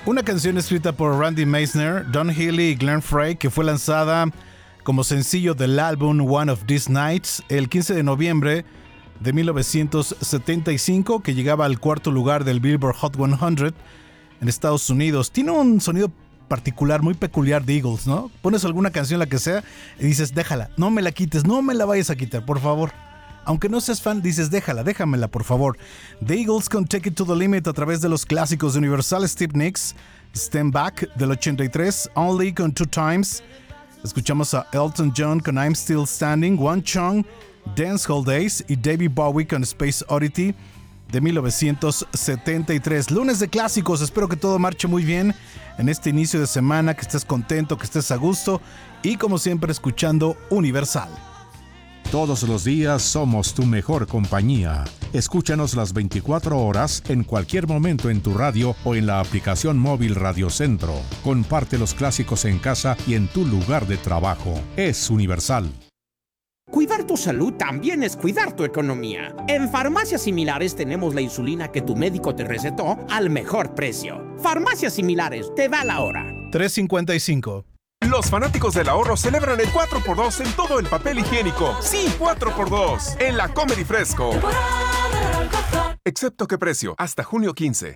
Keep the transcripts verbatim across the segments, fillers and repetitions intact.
Una canción escrita por Randy Meisner, Don Healy y Glenn Frey, que fue lanzada como sencillo del álbum One of These Nights el quince de noviembre de mil novecientos setenta y cinco, que llegaba al cuarto lugar del Billboard Hot cien en Estados Unidos. Tiene un sonido particular, muy peculiar de Eagles, ¿no? Pones alguna canción, la que sea, y dices, déjala, no me la quites, no me la vayas a quitar, por favor. Aunque no seas fan, dices, déjala, déjamela, por favor. The Eagles con Take It to the Limit a través de los clásicos de Universal, Steve Nicks, Stand Back del ochenta y tres, Only con Two Times. Escuchamos a Elton John con I'm Still Standing, One Chong, Dancehall Days y David Bowie con Space Oddity de mil novecientos setenta y tres. Lunes de clásicos, espero que todo marche muy bien en este inicio de semana, que estés contento, que estés a gusto y como siempre escuchando Universal. Todos los días somos tu mejor compañía. Escúchanos las veinticuatro horas en cualquier momento en tu radio o en la aplicación móvil Radio Centro. Comparte los clásicos en casa y en tu lugar de trabajo. Es Universal. Cuidar tu salud también es cuidar tu economía. En Farmacias Similares tenemos la insulina que tu médico te recetó al mejor precio. Farmacias Similares, te da la hora. tres cincuenta y cinco. Los fanáticos del ahorro celebran el cuatro por dos en todo el papel higiénico. Sí, cuatro por dos en la Comer y Fresco. Excepto qué precio, hasta junio quince.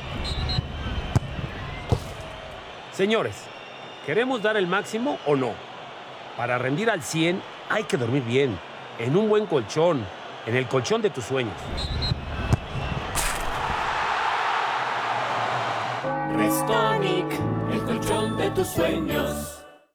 Señores, ¿queremos dar el máximo o no? Para rendir al cien hay que dormir bien, en un buen colchón, en el colchón de tus sueños. Restonic, el colchón de tus sueños.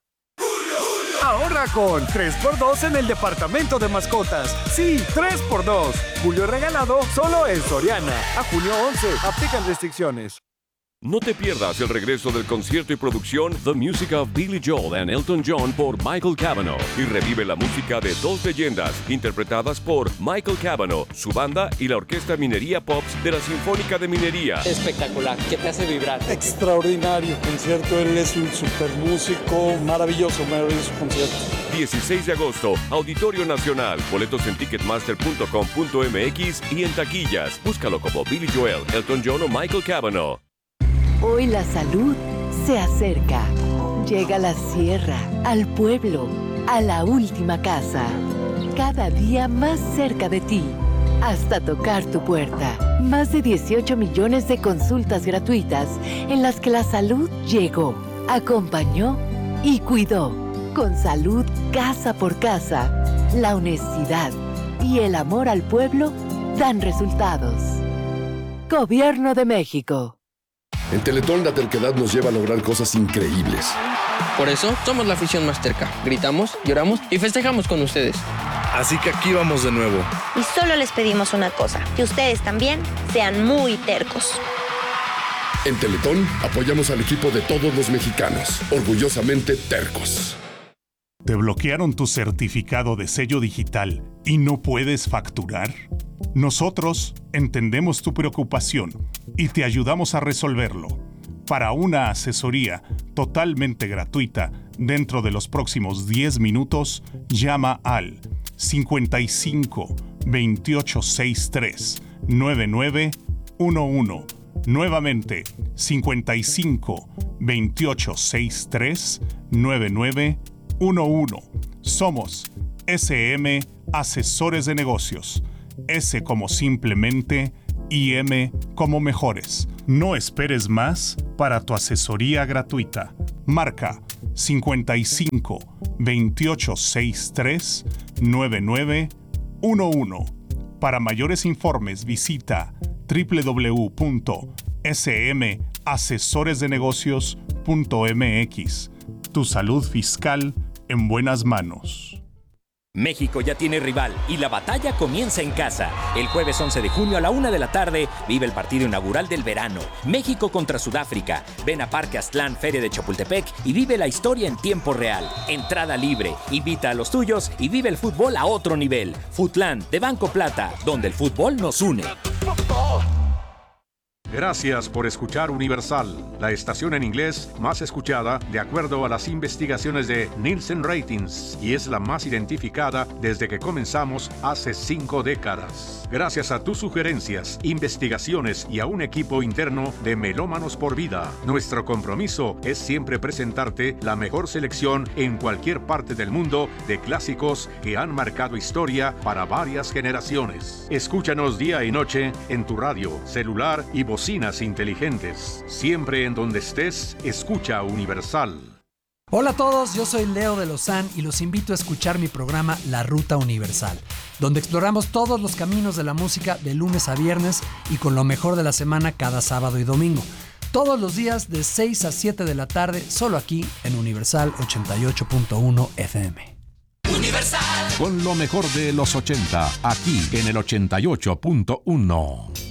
Ahorra con tres por dos en el departamento de mascotas. Sí, tres por dos. Julio regalado solo en Soriana. A junio once. Aplican restricciones. No te pierdas el regreso del concierto y producción The Music of Billy Joel and Elton John por Michael Cavanaugh y revive la música de dos leyendas interpretadas por Michael Cavanaugh, su banda y la Orquesta Minería Pops de la Sinfónica de Minería. Espectacular, que te hace vibrar. Extraordinario concierto, él es un super músico, maravilloso, maravilloso concierto. dieciséis de agosto, Auditorio Nacional, boletos en ticketmaster punto com punto m x y en taquillas. Búscalo como Billy Joel, Elton John o Michael Cavanaugh. Hoy la salud se acerca. Llega a la sierra, al pueblo, a la última casa. Cada día más cerca de ti, hasta tocar tu puerta. Más de dieciocho millones de consultas gratuitas en las que la salud llegó, acompañó y cuidó. Con salud casa por casa, la honestidad y el amor al pueblo dan resultados. Gobierno de México. En Teletón la terquedad nos lleva a lograr cosas increíbles. Por eso somos la afición más terca. Gritamos, lloramos y festejamos con ustedes. Así que aquí vamos de nuevo. Y solo les pedimos una cosa, que ustedes también sean muy tercos. En Teletón apoyamos al equipo de todos los mexicanos, orgullosamente tercos. ¿Te bloquearon tu certificado de sello digital y no puedes facturar? Nosotros entendemos tu preocupación y te ayudamos a resolverlo. Para una asesoría totalmente gratuita dentro de los próximos diez minutos, llama al cincuenta y cinco, veintiocho sesenta y tres, noventa y nueve once. Nuevamente, cincuenta y cinco, veintiocho sesenta y tres, noventa y nueve once. Somos S M Asesores de Negocios. S como simplemente y M como mejores. No esperes más para tu asesoría gratuita. Marca cincuenta y cinco, veintiocho sesenta y tres, noventa y nueve once. Para mayores informes visita doble u doble u doble u punto s m asesores de negocios punto m x. Tu salud fiscal en buenas manos. México ya tiene rival y la batalla comienza en casa. El jueves once de junio a la una de la tarde vive el partido inaugural del verano. México contra Sudáfrica. Ven a Parque Aztlán, Feria de Chapultepec y vive la historia en tiempo real. Entrada libre. Invita a los tuyos y vive el fútbol a otro nivel. Futlán de Banco Plata, donde el fútbol nos une. Gracias por escuchar Universal, la estación en inglés más escuchada de acuerdo a las investigaciones de Nielsen Ratings y es la más identificada desde que comenzamos hace cinco décadas. Gracias a tus sugerencias, investigaciones y a un equipo interno de Melómanos por Vida, nuestro compromiso es siempre presentarte la mejor selección en cualquier parte del mundo de clásicos que han marcado historia para varias generaciones. Escúchanos día y noche en tu radio, celular y bocinas inteligentes. Siempre en donde estés, escucha Universal. Hola a todos, yo soy Leo de Lozán y los invito a escuchar mi programa La Ruta Universal, donde exploramos todos los caminos de la música de lunes a viernes y con lo mejor de la semana cada sábado y domingo. Todos los días de seis a siete de la tarde, solo aquí en Universal ochenta y ocho punto uno F M. Universal. Con lo mejor de los ochenta, aquí en el ochenta y ocho punto uno.